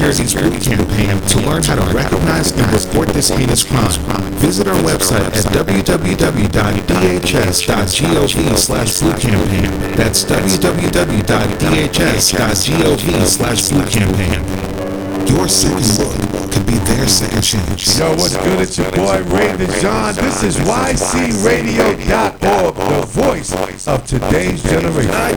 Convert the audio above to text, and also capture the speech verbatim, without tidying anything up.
Disparities Boot Campaign to learn how to recognize and report this heinous crime. Visit our website at w w w dot d h s dot gov slash boot campaign. That's w w w dot d h s dot gov slash boot campaign. Your second look could be their second chance. Yo, what's good? It's your boy Ray DeJohn. This is y c radio dot org, the voice of today's generation.